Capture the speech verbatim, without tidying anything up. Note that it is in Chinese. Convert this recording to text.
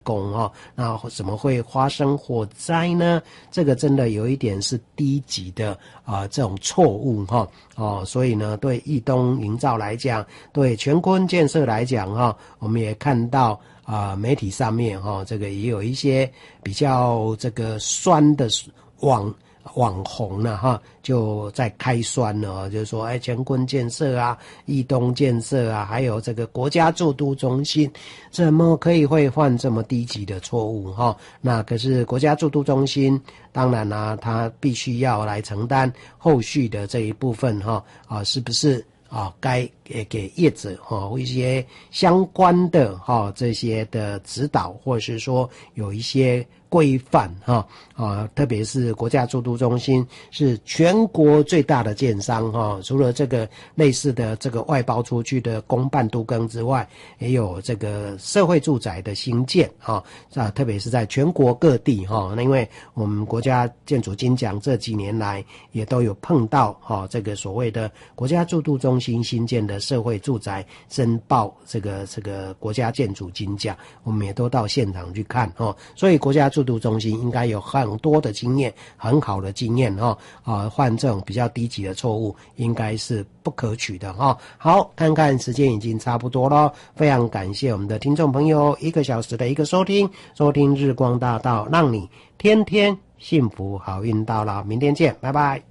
工哦，那怎么会发生火灾呢？这个真的有一点是低级的啊、呃，这种错误哈哦，所以呢，对义东营造来讲，对全坤建设来讲哈，我们也看到啊、呃，媒体上面哈，这个也有一些比较这个酸的网。网红呢，哈，就在开酸了，就是说，哎，全坤建设啊，义东建设啊，还有这个国家驻都中心，怎么可以会犯这么低级的错误哈？那可是国家驻都中心，当然啦、啊，他必须要来承担后续的这一部分哈啊，是不是？啊，该给给业者哈一些相关的哈这些的指导，或者是说有一些规范哈啊，特别是国家驻都中心是全国最大的建商哈，除了这个类似的这个外包出去的公办都更之外，也有这个社会住宅的兴建哈啊，特别是在全国各地哈，那因为我们国家建筑金奖这几年来也都有碰到哈这个所谓的国家驻都中心新建的社会住宅申报这个这个国家建筑金奖，我们也都到现场去看哦，所以国家驻都中心应该有很多的经验，很好的经验哦啊，犯这种比较低级的错误应该是不可取的哈、哦。好，看看时间已经差不多了，非常感谢我们的听众朋友一个小时的一个收听，收听日光大道，让你天天幸福好运到了，明天见，拜拜。